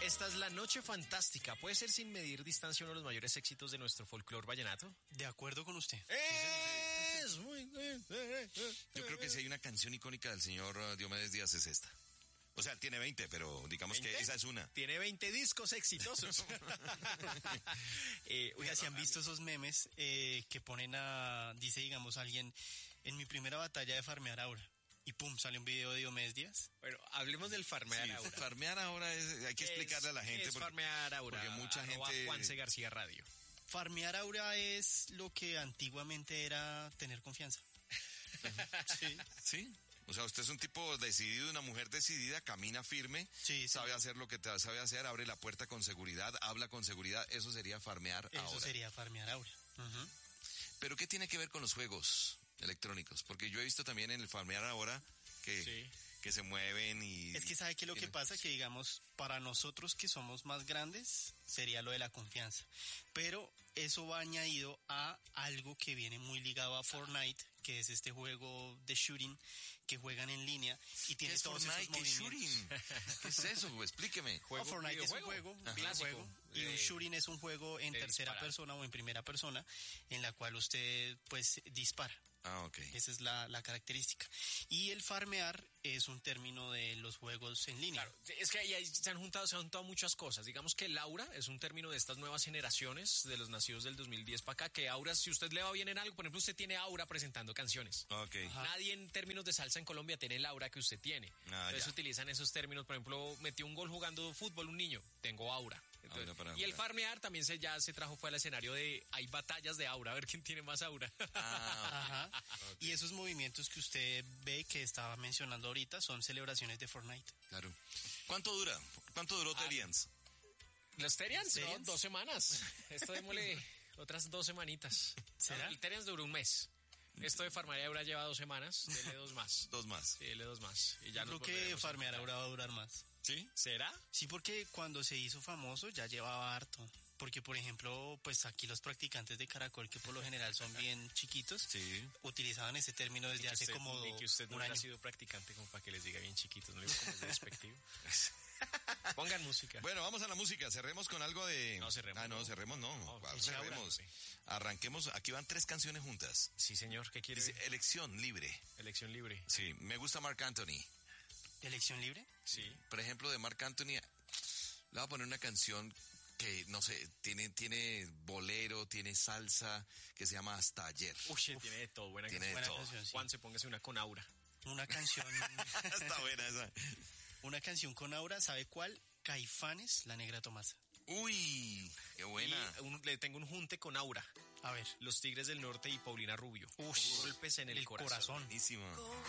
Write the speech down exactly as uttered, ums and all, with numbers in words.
Esta es La Noche Fantástica. ¿Puede ser sin medir distancia uno de los mayores éxitos de nuestro folclore vallenato? De acuerdo con usted. Es muy bien. Yo creo que si hay una canción icónica del señor Diomedes Díaz es esta. O sea, tiene veinte, pero digamos ¿veinte? Que esa es una. Tiene veinte discos exitosos. eh, Oiga, si han visto esos memes eh, que ponen a, dice, digamos, alguien, en mi primera batalla de farmear Aura. Y pum, sale un video de Diomedes Díaz. Bueno, hablemos del farmear Sí, Aura. Farmear ahora es, hay que explicarle a la gente. Es porque, farmear Aura. Porque mucha gente. Juanse García Radio. Farmear Aura es lo que antiguamente era tener confianza. Sí. Sí. O sea, usted es un tipo decidido, una mujer decidida, camina firme, sí, sabe sí. hacer lo que te sabe hacer, abre la puerta con seguridad, habla con seguridad. Eso sería farmear Eso ahora. Eso sería farmear Aura. Uh-huh. Pero ¿qué tiene que ver con los juegos electrónicos? Porque yo he visto también en el farmear ahora que, sí. que se mueven y... Es que ¿sabe qué es lo que pasa? Que digamos, para nosotros que somos más grandes, sería lo de la confianza. Pero eso va añadido a algo que viene muy ligado a Fortnite, que es este juego de shooting que juegan en línea y tiene ¿Qué es todos Fortnite? esos ¿Qué movimientos. shooting? ¿Qué es eso? Explíqueme. Juego, oh, Fortnite es un juego, un videojuego, y un shooting es un juego en tercera disparar. persona o en primera persona en la cual usted pues dispara. Ah, ok. Esa es la, la característica. Y el farmear es un término de los juegos en línea. Claro, es que ahí se han juntado, se han juntado muchas cosas. Digamos que el aura es un término de estas nuevas generaciones, de los nacidos del dos mil diez para acá, que aura, si usted le va bien en algo, por ejemplo, usted tiene aura presentando canciones. Ok. Ajá. Nadie en términos de salsa en Colombia tiene el aura que usted tiene. Ah, Entonces ya. utilizan esos términos, por ejemplo, metió un gol jugando fútbol un niño, tengo aura. Entonces, Aura para y el jugar. farmear también se ya se trajo fue al escenario de hay batallas de aura, a ver quién tiene más aura. Ah, Ajá. Okay. Y esos movimientos que usted ve que estaba mencionando ahorita son celebraciones de Fortnite. claro. ¿Cuánto dura? ¿Cuánto duró Ah, Terians? Los Terians, ¿no? ¿Terians? Dos semanas. Esto démosle otras dos semanitas. ¿Será? El Terians duró un mes. Esto de farmear Aura lleva dos semanas. Dele dos más. Dos más. Sí, dele dos más. Y ya Yo nos creo que volveremos a farmear encontrar. ahora va a durar más. ¿Sí? ¿Será? Sí, porque cuando se hizo famoso ya llevaba harto. Porque, por ejemplo, pues aquí los practicantes de Caracol, que por lo general son bien chiquitos, Sí. utilizaban ese término desde Y que hace usted- como y que usted no un hubiera año. sido practicante como para que les diga bien chiquitos. No le digo como es despectivo. Pongan música. Bueno, vamos a la música. Cerremos con algo de... No, cerremos, Ah, no, no. cerremos no. No, ¿Cuál echa cerremos? aura, Arranquemos. Aquí van tres canciones juntas. Sí, señor. ¿Qué quiere? Dice, elección libre. Elección libre. Sí, me gusta Marc Anthony. ¿Elección libre? Sí. Por ejemplo, de Marc Anthony, le voy a poner una canción que, no sé, tiene, tiene bolero, tiene salsa, que se llama Hasta Ayer. Uy, tiene de todo. Buena Tiene de canción. todo. canción, sí. Juan, se póngase una con aura. Una canción, Está buena esa. una canción con aura, ¿sabe cuál? Caifanes, La Negra Tomasa. Uy, qué buena. Y un- le tengo un junte con aura. A ver. Los Tigres del Norte y Paulina Rubio. Ush, Golpes en el, el corazón. Buenísima.